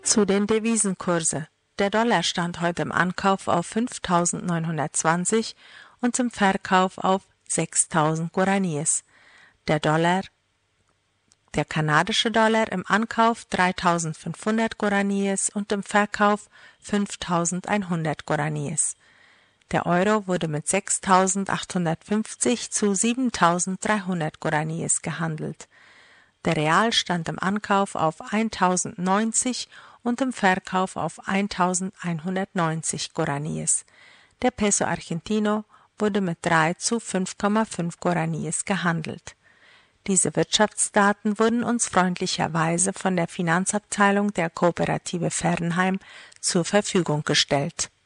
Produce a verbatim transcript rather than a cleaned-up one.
Zu den Devisenkurse. Der Dollar stand heute im Ankauf auf fünftausendneunhundertzwanzig und im Verkauf auf sechstausend Guaraníes. Der Dollar, der kanadische Dollar im Ankauf dreitausendfünfhundert Guaraníes und im Verkauf fünftausendeinhundert Guaraníes. Der Euro wurde mit sechstausendachthundertfünfzig zu siebentausenddreihundert Guaraníes gehandelt. Der Real stand im Ankauf auf eintausendneunzig und im Verkauf auf eintausendeinhundertneunzig Guaraníes. Der Peso Argentino wurde mit drei zu fünf Komma fünf Guaraníes gehandelt. Diese Wirtschaftsdaten wurden uns freundlicherweise von der Finanzabteilung der Kooperative Fernheim zur Verfügung gestellt.